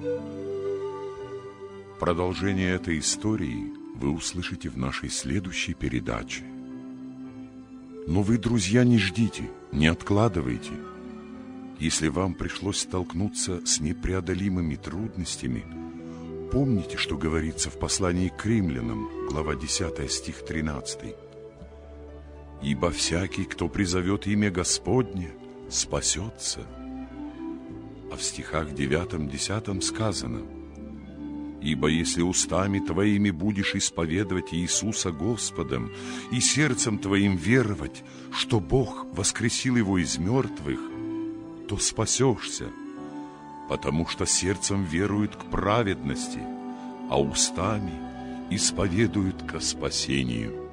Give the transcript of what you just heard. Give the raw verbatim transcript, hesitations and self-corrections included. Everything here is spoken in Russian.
Продолжение этой истории вы услышите в нашей следующей передаче. Но вы, друзья, не ждите, не откладывайте. Если вам пришлось столкнуться с непреодолимыми трудностями, помните, что говорится в послании к римлянам, глава десятая, стих тринадцатый. «Ибо всякий, кто призовет имя Господне, спасется». А в стихах девятом-десятом сказано: «Ибо если устами твоими будешь исповедовать Иисуса Господом и сердцем твоим веровать, что Бог воскресил Его из мертвых, то спасешься, потому что сердцем веруют к праведности, а устами исповедуют ко спасению».